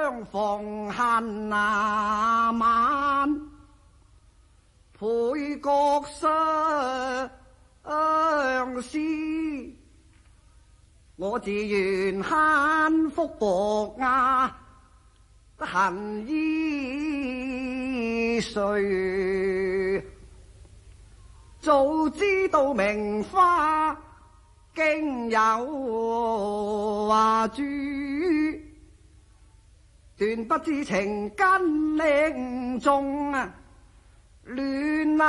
相逢恨那晚，配角相思。我自願慳福薄雅，恨依誰？早知道名花經有主，斷不知情根領重啊，戀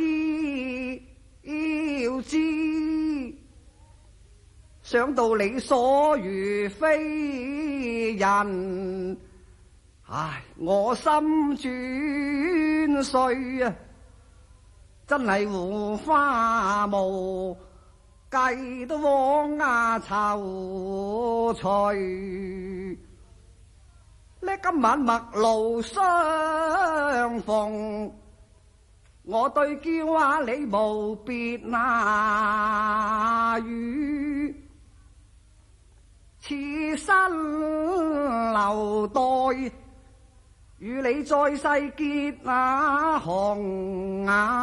嬌枝。想到你所如非人，唉，我心轉碎啊！真係胡花無計，都枉愁隨。呢今晚陌路相逢，我對嬌娃你無別那語，此生留待與你再世結那紅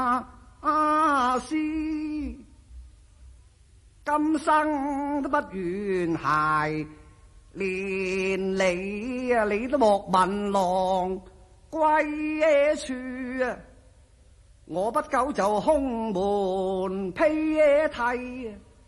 絲，今生都不願偕，連你都莫問郎歸處啊！我不久就空門披梯。